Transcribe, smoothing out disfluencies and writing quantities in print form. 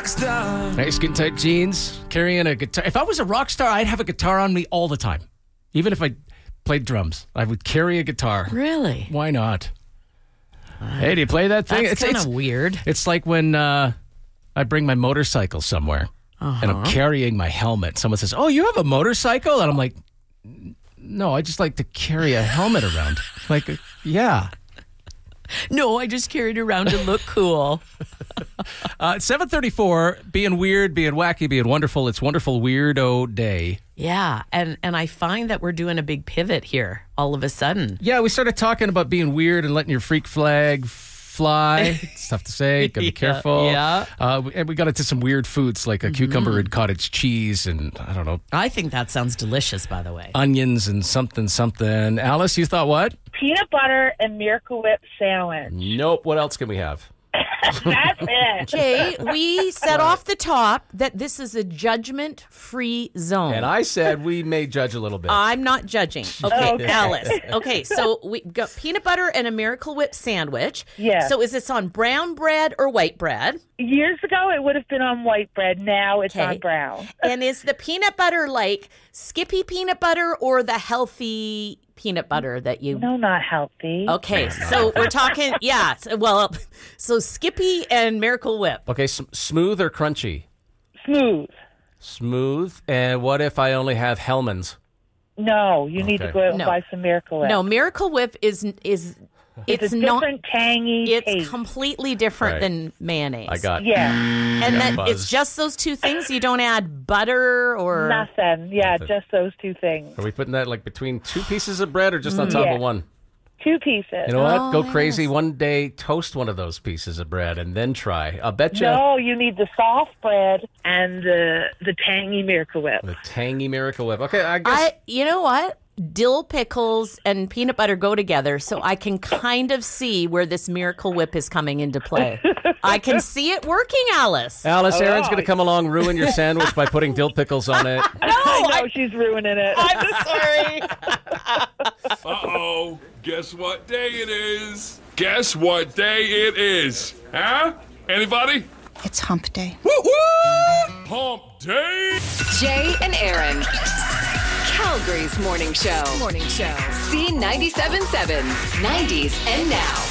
rock star. Nice skin tight jeans, carrying a guitar. If I was a rock star, I'd have a guitar on me all the time. Even if I played drums, I would carry a guitar. Really? Why not? Hey, do you play that thing? That's kind of weird. It's like when I bring my motorcycle somewhere and I'm carrying my helmet. Someone says, "Oh, you have a motorcycle?" And I'm like, "No, I just like to carry a helmet around." Like, yeah. No, I just carried around to look cool. 7:34, being weird, being wacky, being wonderful. It's Wonderful Weirdo Day. Yeah, and I find that we're doing a big pivot here all of a sudden. Yeah, we started talking about being weird and letting your freak flag fly. It's tough to say. Gotta be careful. Yeah. And we got into some weird foods like a cucumber and cottage cheese and, I don't know, I think that sounds delicious, by the way. onions and something. Alice, you thought what? Peanut butter and Miracle Whip sandwich. Nope. What else can we have? That's it. Jay, we said off the top that this is a judgment-free zone. And I said we may judge a little bit. I'm not judging. Okay, Alice. Okay, so we got peanut butter and a Miracle Whip sandwich. Yes. So is this on brown bread or white bread? Years ago, it would have been on white bread. Now it's Okay. on brown. And is the peanut butter like Skippy peanut butter or the healthy peanut butter that you... No, not healthy. Okay, so we're talking, yeah, so Skippy and Miracle Whip. Okay, smooth or crunchy? Smooth. Smooth. And what if I only have Hellman's? No, you need to Okay. go out and No. buy some Miracle Whip. No, Miracle Whip is it's a not... different tangy It's taste. completely different Right. than mayonnaise. I got Yeah, and then buzz. it's just those two things. You don't add butter or nothing. Yeah, Nothing. just those two things. Are we putting that like between two pieces of bread or just on top Yeah. of one? 2 pieces. You know what? Oh, Go crazy. One day, toast one of those pieces of bread and then try. I'll bet you No, you need the soft bread and the tangy Miracle Whip. the tangy Miracle Whip. Okay, I guess. you know what? Dill pickles and peanut butter go together, so I can kind of see where this Miracle Whip is coming into play. I can see it working, Alice. Alice, Aaron's going to come along, ruin your sandwich by putting dill pickles on it. I know she's ruining it. I'm sorry. Uh-oh. Guess what day it is? Guess what day it is? Huh? Anybody? It's hump day. Woo-hoo! Hump day! Jay and Aaron. Calgary's morning show. C97.7. 90s and now.